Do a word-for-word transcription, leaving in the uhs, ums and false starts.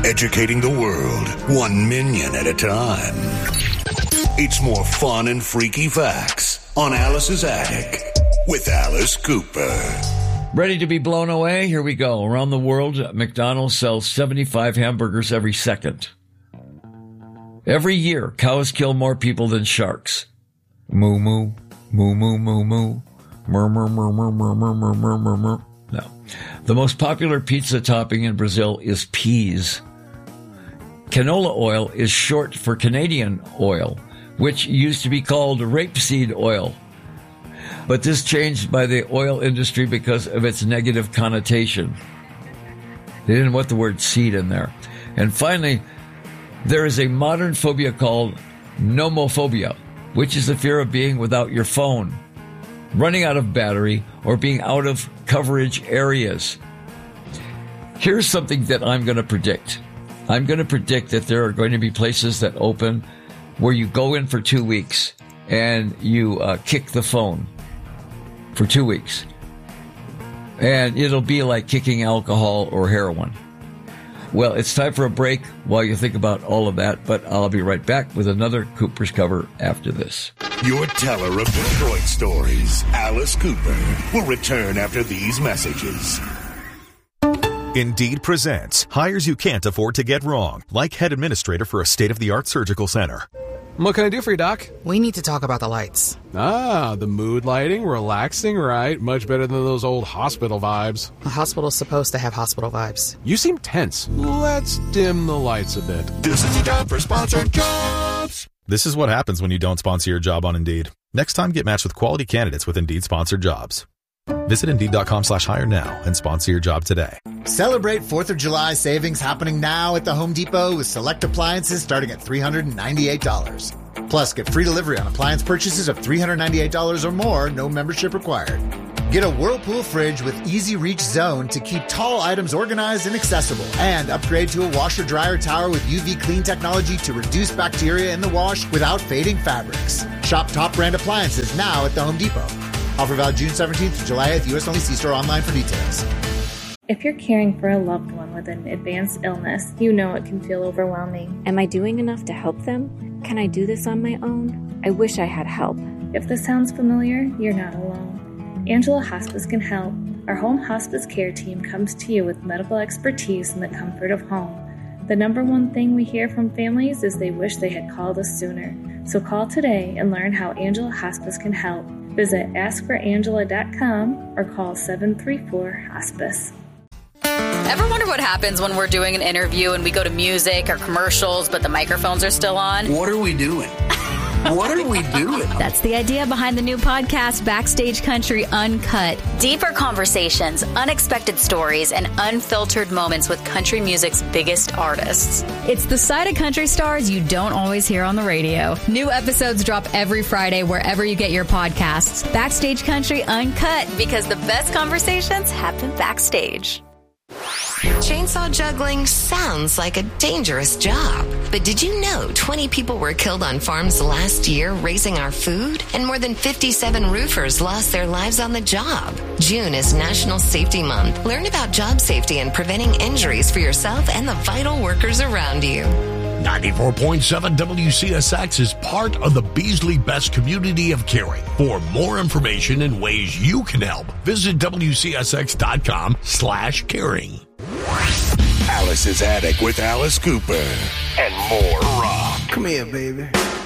Educating the world, one minion at a time. It's more fun and freaky facts on Alice's Attic with Alice Cooper. Ready to be blown away? Here we go. Around the world, McDonald's sells seventy-five hamburgers every second. Every year, cows kill more people than sharks. Moo moo, moo moo moo moo, mur mur mur mur mur mur mur mur mur mur. No. The most popular pizza topping in Brazil is peas. Canola oil is short for Canadian oil, which used to be called rapeseed oil. But this changed by the oil industry because of its negative connotation. They didn't want the word seed in there. And finally, there is a modern phobia called nomophobia, which is the fear of being without your phone, running out of battery, or being out of coverage areas. Here's something that I'm going to predict. I'm going to predict that there are going to be places that open where you go in for two weeks and you uh, kick the phone for two weeks. And it'll be like kicking alcohol or heroin. Well, it's time for a break while you think about all of that, but I'll be right back with another Cooper's Cover after this. Your teller of Detroit stories, Alice Cooper, will return after these messages. Indeed presents hires you can't afford to get wrong, like head administrator for a state-of-the-art surgical center. What can I do for you, Doc? We need to talk about the lights. Ah, the mood lighting, relaxing, right? Much better than those old hospital vibes. A hospital's supposed to have hospital vibes. You seem tense. Let's dim the lights a bit. This is the time for sponsored jobs. This is what happens when you don't sponsor your job on Indeed. Next time, get matched with quality candidates with Indeed-sponsored jobs. Visit Indeed.com slash hire now and sponsor your job today. Celebrate fourth of July savings happening now at the Home Depot with select appliances starting at three hundred ninety-eight dollars. Plus, get free delivery on appliance purchases of three hundred ninety-eight dollars or more, no membership required. Get a Whirlpool fridge with Easy Reach Zone to keep tall items organized and accessible. And upgrade to a washer-dryer tower with U V clean technology to reduce bacteria in the wash without fading fabrics. Shop top brand appliances now at the Home Depot. Offer valid June seventeenth to July eighth, U S only. See store online for details. If you're caring for a loved one with an advanced illness, you know it can feel overwhelming. Am I doing enough to help them? Can I do this on my own? I wish I had help. If this sounds familiar, you're not alone. Angela Hospice can help. Our home hospice care team comes to you with medical expertise in the comfort of home. The number one thing we hear from families is they wish they had called us sooner. So call today and learn how Angela Hospice can help. Visit ask for angela dot com or call seven three four hospice. Ever wonder what happens when we're doing an interview and we go to music or commercials, but the microphones are still on? What are we doing? What are we doing? That's the idea behind the new podcast, Backstage Country Uncut. Deeper conversations, unexpected stories, and unfiltered moments with country music's biggest artists. It's the side of country stars you don't always hear on the radio. New episodes drop every Friday wherever you get your podcasts. Backstage Country Uncut. Because the best conversations happen backstage. Chainsaw juggling sounds like a dangerous job. But did you know twenty people were killed on farms last year raising our food? And more than fifty-seven roofers lost their lives on the job. June is National Safety Month. Learn about job safety and preventing injuries for yourself and the vital workers around you. ninety-four point seven W C S X is part of the Beasley Best community of caring. For more information and ways you can help, visit W C S X dot com slash caring. Alice's Attic with Alice Cooper and more rock. Come here, baby.